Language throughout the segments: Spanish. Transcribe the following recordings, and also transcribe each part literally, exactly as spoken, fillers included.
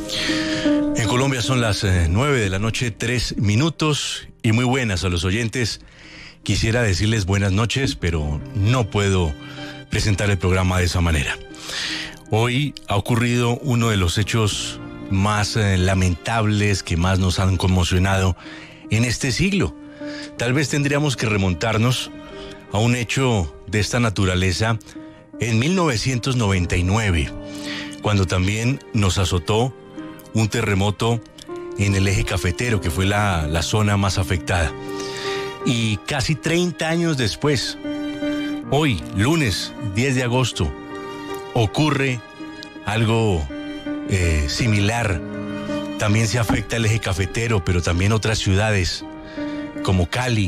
En Colombia son las eh, nueve de la noche, tres minutos, y muy buenas a los oyentes. Quisiera decirles buenas noches, pero no puedo presentar el programa de esa manera. Hoy ha ocurrido uno de los hechos más eh, lamentables que más nos han conmocionado en este siglo. Tal vez tendríamos que remontarnos a un hecho de esta naturaleza en mil novecientos noventa y nueve, cuando también nos azotó un terremoto en el eje cafetero, que fue la, la zona más afectada. Y casi treinta años después, hoy, lunes diez de agosto, ocurre algo eh, similar. También se afecta el eje cafetero, pero también otras ciudades como Cali,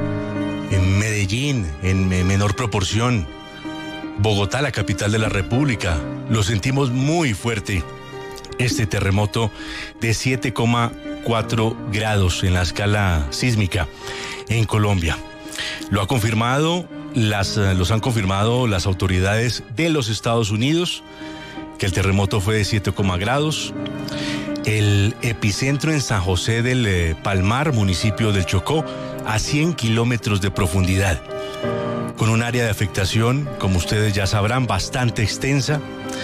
en Medellín, en menor proporción, Bogotá, la capital de la República. Lo sentimos muy fuerte, este terremoto de siete coma cuatro grados en la escala sísmica en Colombia. Lo ha confirmado, las, los han confirmado las autoridades de los Estados Unidos, que el terremoto fue de siete grados. El epicentro en San José del eh, Palmar, municipio del Chocó, a cien kilómetros de profundidad, con un área de afectación, como ustedes ya sabrán, bastante extensa.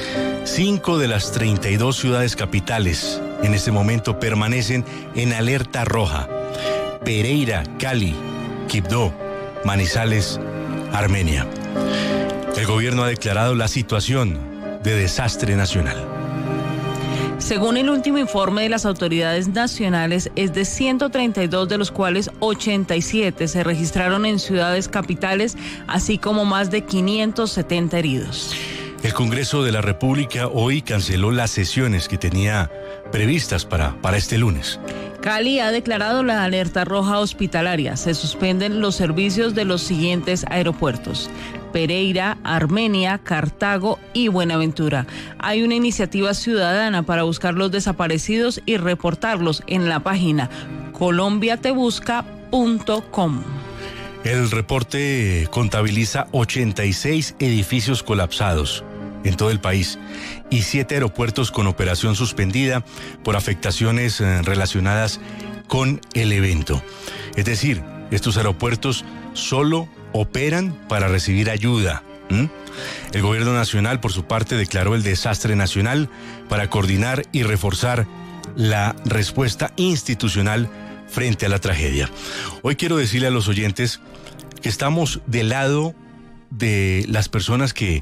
Cinco de las treinta y dos ciudades capitales en este momento permanecen en alerta roja: Pereira, Cali, Quibdó, Manizales, Armenia. El gobierno ha declarado la situación de desastre nacional. Según el último informe de las autoridades nacionales, es de ciento treinta y dos, de los cuales ochenta y siete se registraron en ciudades capitales, así como más de quinientos setenta heridos. El Congreso de la República hoy canceló las sesiones que tenía previstas para, para este lunes. Cali ha declarado la alerta roja hospitalaria. Se suspenden los servicios de los siguientes aeropuertos: Pereira, Armenia, Cartago y Buenaventura. Hay una iniciativa ciudadana para buscar los desaparecidos y reportarlos en la página colombia te busca punto com. El reporte contabiliza ochenta y seis edificios colapsados en todo el país y siete aeropuertos con operación suspendida por afectaciones eh, relacionadas con el evento. Es decir, estos aeropuertos solo operan para recibir ayuda. ¿Mm? El gobierno nacional, por su parte, declaró el desastre nacional para coordinar y reforzar la respuesta institucional frente a la tragedia. Hoy quiero decirle a los oyentes que estamos del lado de las personas que,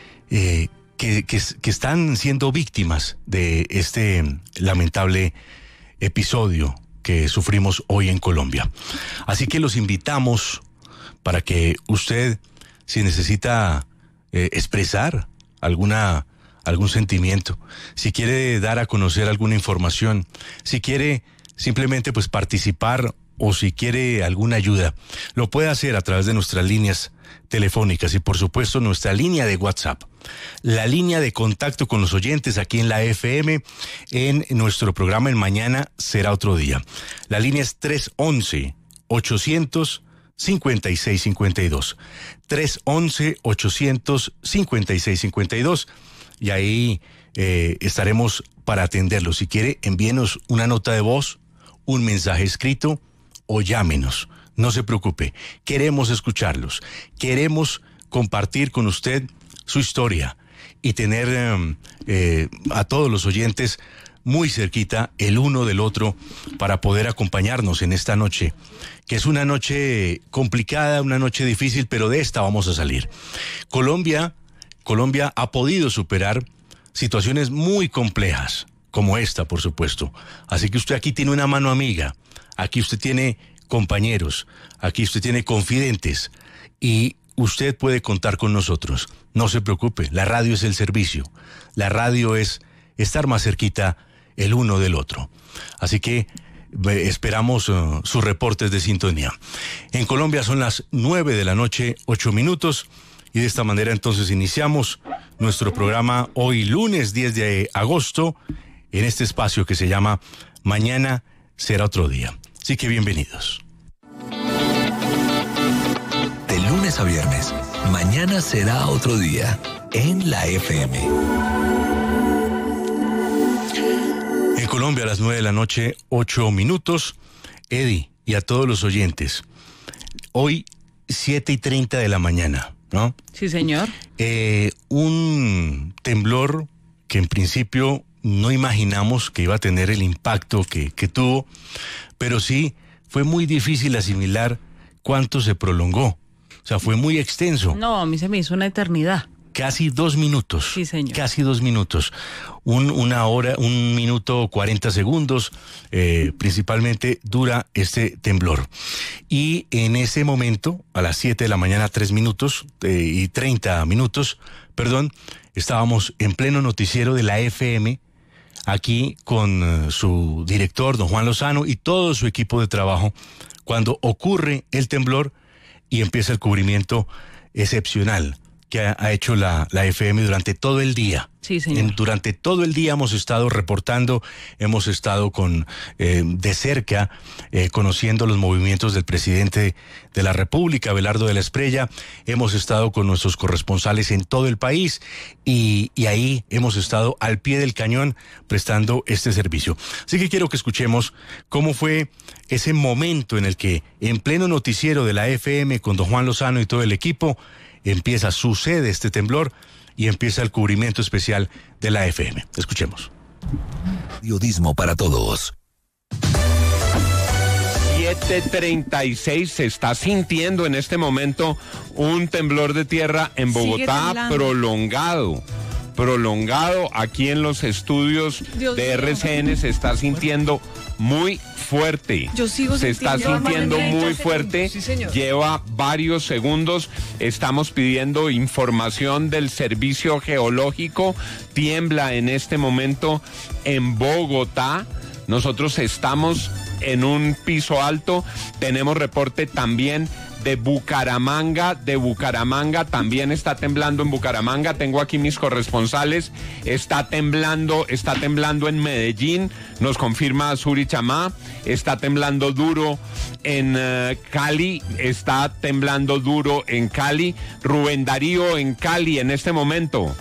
eh, que, que, que están siendo víctimas de este lamentable episodio que sufrimos hoy en Colombia. Así que los invitamos para que usted, si necesita eh, expresar alguna, algún sentimiento, si quiere dar a conocer alguna información, si quiere simplemente pues participar o si quiere alguna ayuda, lo puede hacer a través de nuestras líneas telefónicas y por supuesto nuestra línea de WhatsApp, la línea de contacto con los oyentes aquí en la F M, en nuestro programa en Mañana Será Otro Día. La línea es tres once, ochocientos cincuenta y seis cincuenta y dos, tres once, ochocientos cincuenta y seis cincuenta y dos, y ahí eh, estaremos para atenderlos. Si quiere, envíenos una nota de voz, un mensaje escrito o llámenos. No se preocupe, queremos escucharlos, queremos compartir con usted su historia y tener eh, eh, a todos los oyentes muy cerquita el uno del otro para poder acompañarnos en esta noche, que es una noche complicada, una noche difícil, pero de esta vamos a salir. Colombia, Colombia ha podido superar situaciones muy complejas, como esta, por supuesto. Así que usted aquí tiene una mano amiga, aquí usted tiene compañeros, aquí usted tiene confidentes y usted puede contar con nosotros. No se preocupe, la radio es el servicio, la radio es estar más cerquita el uno del otro. Así que esperamos uh, sus reportes de sintonía. En Colombia son las nueve de la noche, ocho minutos, y de esta manera entonces iniciamos nuestro programa hoy lunes diez de agosto, en este espacio que se llama Mañana Será Otro Día. Así que bienvenidos. De lunes a viernes, Mañana Será Otro Día, en la F M. Colombia, a las nueve de la noche, ocho minutos. Eddie, y a todos los oyentes, hoy siete y treinta de la mañana, ¿no? Sí, señor. Eh, un temblor que en principio no imaginamos que iba a tener el impacto que, que tuvo, pero sí fue muy difícil asimilar cuánto se prolongó. O sea, fue muy extenso. No, a mí se me hizo una eternidad. Casi dos minutos. Sí, señor. Casi dos minutos. Un, una hora, un minuto cuarenta segundos, eh, principalmente dura este temblor. Y en ese momento, a las siete de la mañana, tres minutos eh, y treinta minutos, perdón, estábamos en pleno noticiero de la F M, aquí con uh, su director, don Juan Lozano, y todo su equipo de trabajo, cuando ocurre el temblor y empieza el cubrimiento excepcional que ha, ha hecho la, la F M durante todo el día. Sí, señor. En, durante todo el día hemos estado reportando, hemos estado con eh, de cerca eh, conociendo los movimientos del presidente de la República, Abelardo de la Espriella. Hemos estado con nuestros corresponsales en todo el país y, y ahí hemos estado al pie del cañón prestando este servicio. Así que quiero que escuchemos cómo fue ese momento en el que en pleno noticiero de la F M con don Juan Lozano y todo el equipo empieza, sucede este temblor y empieza el cubrimiento especial de la F M. Escuchemos. Periodismo para todos. siete treinta y seis, se está sintiendo en este momento un temblor de tierra en Bogotá prolongado. Prolongado aquí en los estudios Dios de R C N, se está sintiendo muy fuerte. Yo sigo se está sintiendo muy fuerte. Sí, lleva varios segundos. Estamos pidiendo información del Servicio Geológico. Tiembla en este momento en Bogotá. Nosotros estamos en un piso alto. Tenemos reporte también de Bucaramanga, de Bucaramanga, también está temblando en Bucaramanga, tengo aquí mis corresponsales, está temblando, está temblando en Medellín, nos confirma Azuri Chamá, está temblando duro en uh, Cali, está temblando duro en Cali, Rubén Darío en Cali en este momento.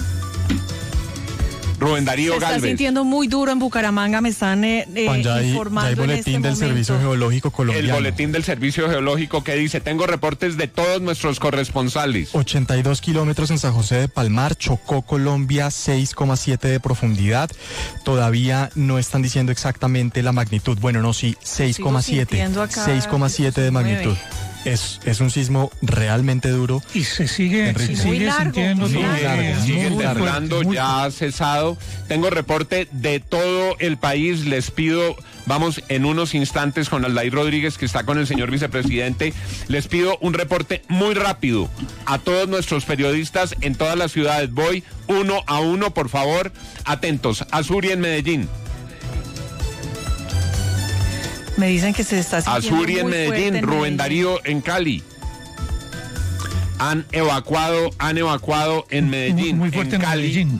Rubén Darío Se está Galvez. sintiendo muy duro en Bucaramanga, me están eh, Juan, ya hay, informando ya hay boletín en este del momento. Servicio Geológico Colombiano. El boletín del Servicio Geológico que dice, tengo reportes de todos nuestros corresponsales. ochenta y dos kilómetros en San José de Palmar, Chocó, Colombia, seis coma siete de profundidad. Todavía no están diciendo exactamente la magnitud. Bueno, no, sí, seis coma siete. seis coma siete de magnitud. Es, es un sismo realmente duro. Y se sigue, se sigue largo, sintiendo. muy Sigue, largo, sigue muy temblando, fuerte, muy ya ha cesado. Tengo reporte de todo el país. Les pido, vamos en unos instantes con Aldair Rodríguez, que está con el señor vicepresidente. Les pido un reporte muy rápido a todos nuestros periodistas en todas las ciudades. Voy uno a uno, por favor, atentos. Azuri en Medellín. Me dicen que se está sintiendo Azuri en muy Medellín, fuerte en Rubén Medellín. Darío en Cali. Han evacuado, han evacuado en Medellín, muy fuerte en en Cali, Medellín.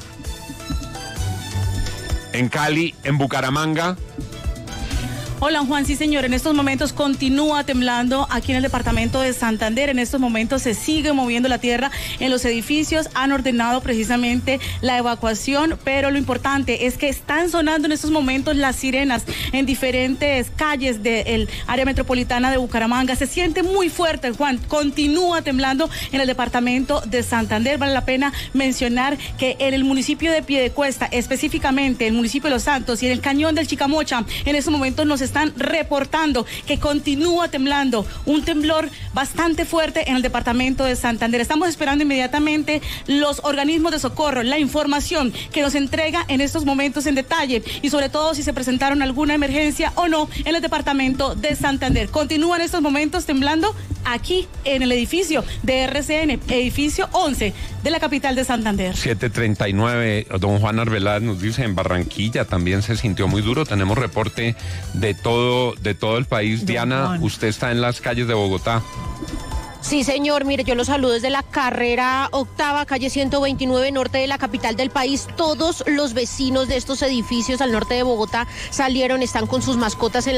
en Cali, en Bucaramanga. Hola Juan, sí señor, en estos momentos continúa temblando aquí en el departamento de Santander, en estos momentos se sigue moviendo la tierra en los edificios, han ordenado precisamente la evacuación, pero lo importante es que están sonando en estos momentos las sirenas en diferentes calles del área metropolitana de Bucaramanga, se siente muy fuerte Juan, continúa temblando en el departamento de Santander, vale la pena mencionar que en el municipio de Piedecuesta, específicamente el municipio de Los Santos y en el cañón del Chicamocha, en estos momentos nos están reportando que continúa temblando, un temblor bastante fuerte en el departamento de Santander. Estamos esperando inmediatamente los organismos de socorro, la información que nos entrega en estos momentos en detalle y sobre todo si se presentaron alguna emergencia o no en el departamento de Santander. Continúa en estos momentos temblando aquí en el edificio de R C N, edificio once de la capital de Santander. siete treinta y nueve, don Juan Arbeláez nos dice, en Barranquilla también se sintió muy duro, tenemos reporte de todo, de todo el país. Don Diana, Juan, usted está en las calles de Bogotá. Sí, señor, mire, yo los saludo desde la carrera octava, calle ciento veintinueve, norte de la capital del país. Todos los vecinos de estos edificios al norte de Bogotá salieron, están con sus mascotas en